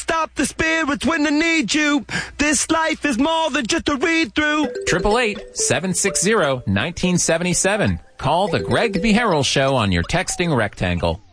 stop the spirits when they need you. This life is more than just a read-through. 888-760-1977. Call the Greg B. Harrell Show on your texting rectangle.